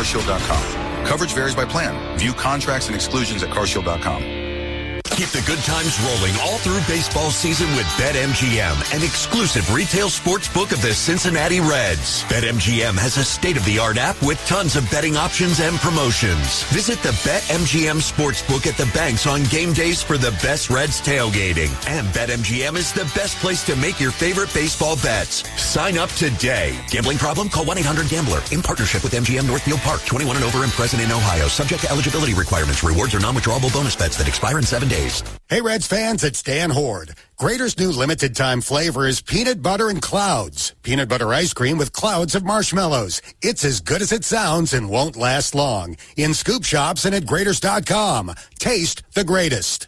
carshield.com. Coverage varies by plan. View contracts and exclusions at carshield.com. Keep the good times rolling all through baseball season with BetMGM, an exclusive retail sports book of the Cincinnati Reds. BetMGM has a state-of-the-art app with tons of betting options and promotions. Visit the BetMGM Sportsbook at the banks on game days for the best Reds tailgating. And BetMGM is the best place to make your favorite baseball bets. Sign up today. Gambling problem? Call 1-800-GAMBLER. In partnership with MGM Northfield Park. 21 and over and present in Ohio. Subject to eligibility requirements. Rewards are non-withdrawable bonus bets that expire in 7 days. Hey, Reds fans, it's Dan Horde. Grater's new limited time flavor is peanut butter and clouds. Peanut butter ice cream with clouds of marshmallows. It's as good as it sounds and won't last long. In scoop shops and at Graters.com. Taste the greatest.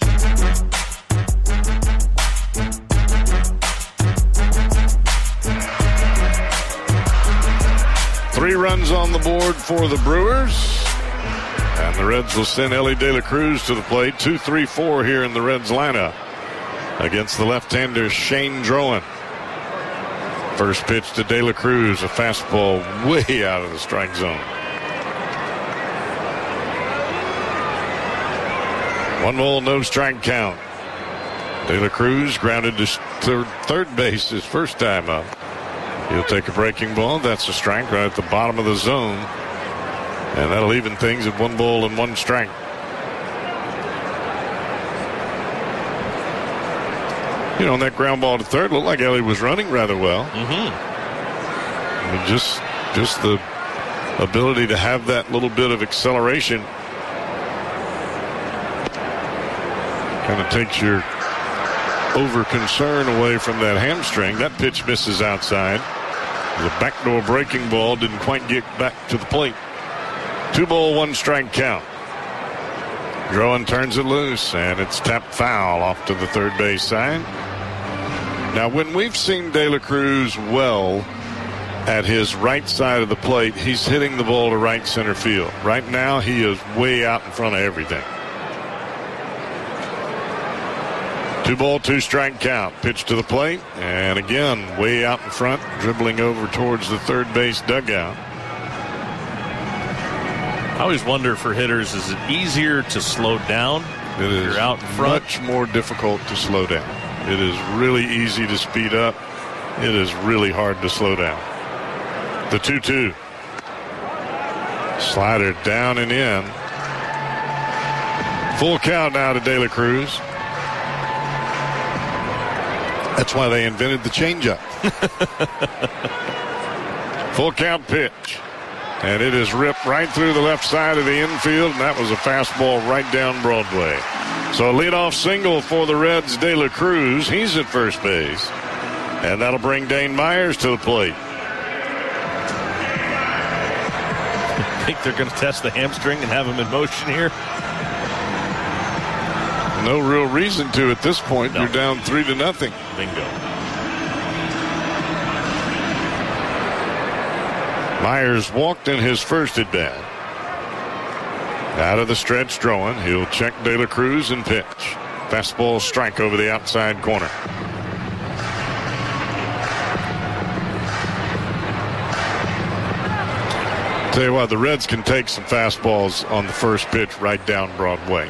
Three runs on the board for the Brewers. And the Reds will send Elly De La Cruz to the plate. 2-3-4 here in the Reds lineup against the left-hander Shane Drowan. First pitch to De La Cruz, a fastball way out of the strike zone. 1-0, no strike count. De La Cruz grounded to third base his first time up. He'll take a breaking ball. That's a strike right at the bottom of the zone. And that'll even things at 1-1 strike. You know, on that ground ball to third, looked like Elly was running rather well. I mean, just the ability to have that little bit of acceleration kind of takes your over concern away from that hamstring. That pitch misses outside. The backdoor breaking ball didn't quite get back to the plate. 2-1 strike count. Drowan turns it loose, and it's tapped foul off to the third base side. Now, when we've seen De La Cruz well at his right side of the plate, he's hitting the ball to right center field. Right now, he is way out in front of everything. 2-2 strike count. Pitch to the plate, and again, way out in front, dribbling over towards the third base dugout. I always wonder for hitters, is it easier to slow down? It is you're out in front? Much more difficult to slow down. It is really easy to speed up. It is really hard to slow down. The 2-2. Slider down and in. Full count now to De La Cruz. That's why they invented the changeup. Full count pitch. And it is ripped right through the left side of the infield, and that was a fastball right down Broadway. So a leadoff single for the Reds, De La Cruz. He's at first base. And that'll bring Dane Myers to the plate. I think they're going to test the hamstring and have him in motion here. No real reason to at this point. No. You're down 3-0. Bingo. Myers walked in his first at bat. Out of the stretch, Drowan. He'll check De La Cruz and pitch. Fastball strike over the outside corner. Tell you what, the Reds can take some fastballs on the first pitch right down Broadway.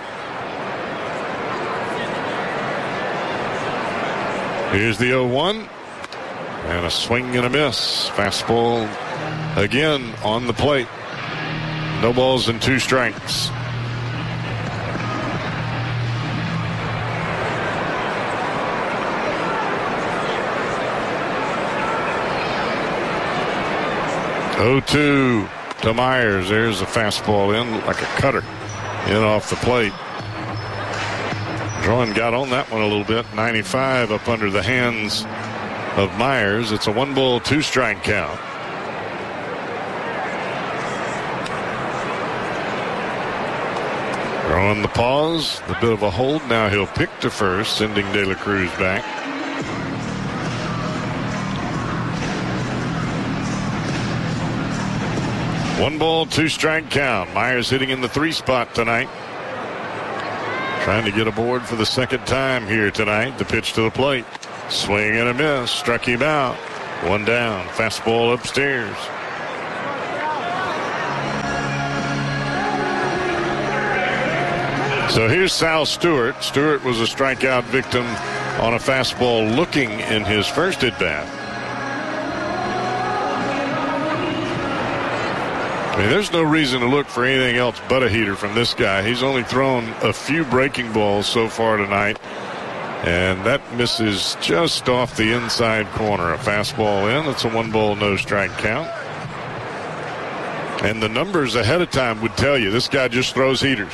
Here's the 0-1. And a swing and a miss. Fastball again on the plate. No balls and 2 strikes. (0-2) to Myers. There's a fastball in like a cutter in off the plate. Drowan got on that one a little bit. 95 up under the hands of Myers. It's a 1-2 strike count. Throwing the pause, a bit of a hold. Now he'll pick to first, sending De La Cruz back. One ball, 2 strike count. Myers hitting in the 3 spot tonight. Trying to get aboard for the second time here tonight. The pitch to the plate. Swing and a miss. Struck him out. 1 down. Fastball upstairs. So here's Sal Stewart. Stewart was a strikeout victim on a fastball looking in his first at-bat. I mean, there's no reason to look for anything else but a heater from this guy. He's only thrown a few breaking balls so far tonight, and that misses just off the inside corner. A fastball in. It's a 1-ball, no strike count. And the numbers ahead of time would tell you this guy just throws heaters.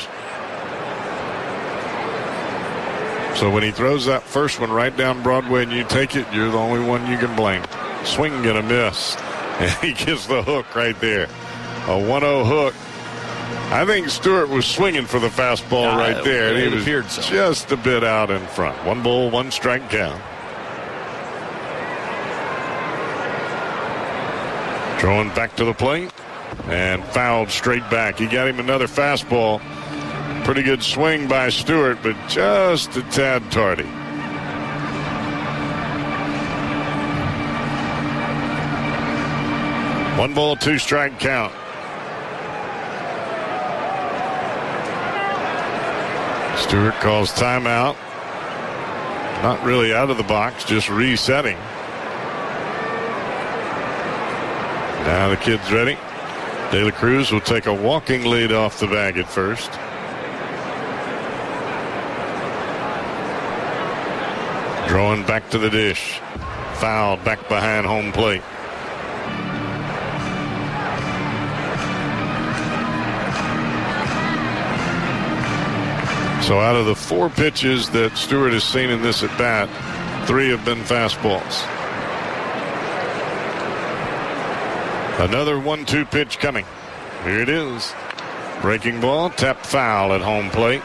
So when he throws that first one right down Broadway and you take it, you're the only one you can blame. Swing and a miss. And he gets the hook right there. A 1-0 hook. I think Stewart was swinging for the fastball right there. And he was just a bit out in front. 1-ball, 1 strike count. Throwing back to the plate and fouled straight back. He got him another fastball. Pretty good swing by Stewart, but just a tad tardy. One ball, 2 strike count. Stewart calls timeout. Not really out of the box, just resetting. Now the kid's ready. De La Cruz will take a walking lead off the bag at first. Drawing back to the dish. Fouled back behind home plate. So out of the 4 pitches that Stewart has seen in this at bat, 3 have been fastballs. Another 1-2 pitch coming. Here it is. Breaking ball, tapped foul at home plate.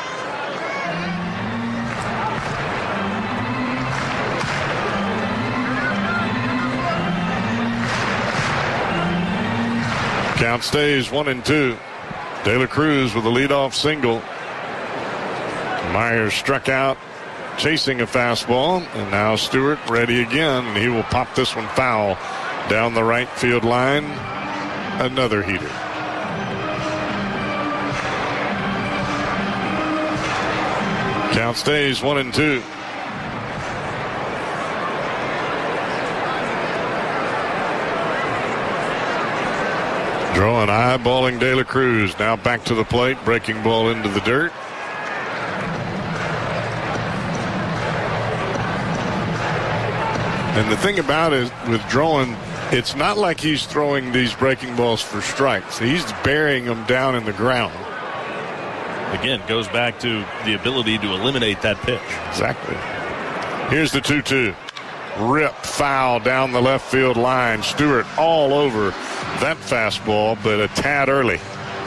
Count stays 1-2. De La Cruz with a leadoff single. Myers struck out chasing a fastball, and now Stewart ready again, and he will pop this one foul down the right field line. Another heater. Count stays 1-2. Drawing, eyeballing De La Cruz. Now back to the plate. Breaking ball into the dirt. And the thing about it with Drowan, it's not like he's throwing these breaking balls for strikes. He's burying them down in the ground. Again, goes back to the ability to eliminate that pitch. Exactly. Here's the 2-2. Rip foul down the left field line. Stewart all over that fastball, but a tad early.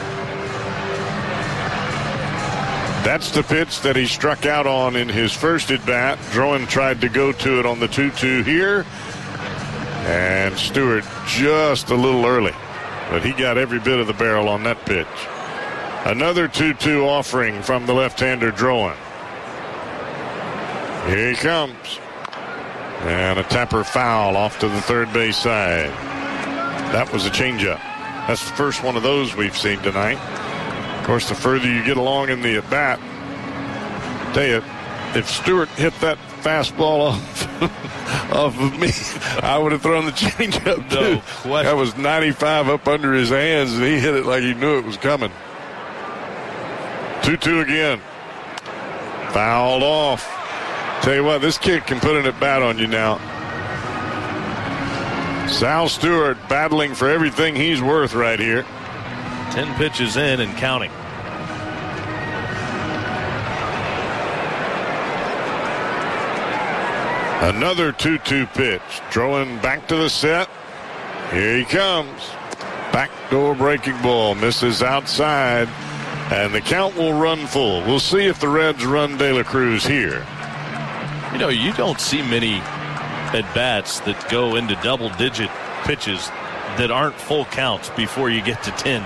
That's the pitch that he struck out on in his first at-bat. Drowan tried to go to it on the 2-2 here. And Stewart just a little early. But he got every bit of the barrel on that pitch. Another 2-2 offering from the left-hander Drowan. Here he comes. And a tapper foul off to the third base side. That was a changeup. That's the first one of those we've seen tonight. Of course, the further you get along in the at-bat, tell you, if Stewart hit that fastball off of me, I would have thrown the changeup too. No, that was 95 up under his hands, and he hit it like he knew it was coming. 2-2 again. Fouled off. Tell you what, this kid can put an at-bat on you now. Sal Stewart battling for everything he's worth right here. 10 pitches in and counting. Another 2-2 pitch. Throwing back to the set. Here he comes. Backdoor breaking ball. Misses outside. And the count will run full. We'll see if the Reds run De La Cruz here. You know, you don't see many at-bats that go into double-digit pitches that aren't full counts before you get to 10.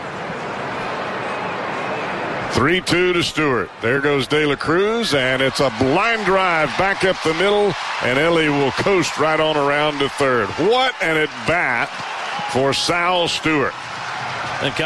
3-2 to Stewart. There goes De La Cruz, and it's a line drive back up the middle, and Ellie will coast right on around to third. What an at-bat for Sal Stewart. And